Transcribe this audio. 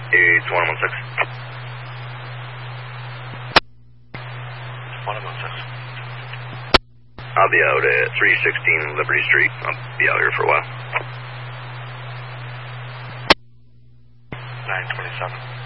It's 1116. 1116. I'll be out at 316 Liberty Street. I'll be out here for a while. 927.